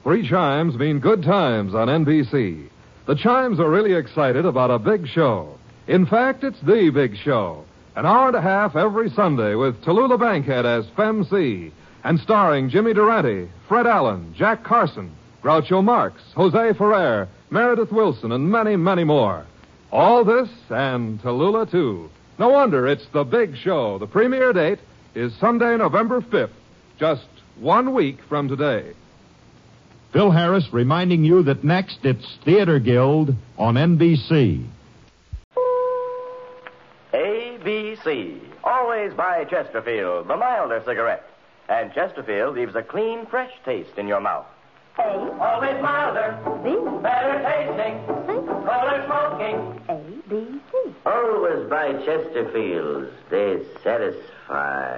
3 chimes mean good times on NBC. The chimes are really excited about a big show. In fact, it's the big show. An hour and a half every Sunday with Tallulah Bankhead as Fem C. And starring Jimmy Durante, Fred Allen, Jack Carson, Groucho Marx, Jose Ferrer, Meredith Wilson, and many, many more. All this and Tallulah, too. No wonder it's the big show. The premiere date is Sunday, November 5th, just 1 week from today. Phil Harris reminding you that next it's Theater Guild on NBC. ABC. Always buy Chesterfield, the milder cigarette. And Chesterfield leaves a clean, fresh taste in your mouth. A. Always milder. B. Better tasting. C. Fuller smoking. A, B, C. Always buy Chesterfields. They satisfy.